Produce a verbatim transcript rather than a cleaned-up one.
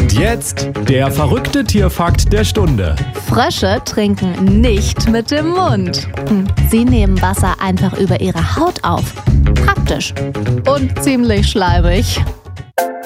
Und jetzt der verrückte Tierfakt der Stunde. Frösche trinken nicht mit dem Mund. Hm, Sie nehmen Wasser einfach über ihre Haut auf. Praktisch. Und ziemlich schleimig.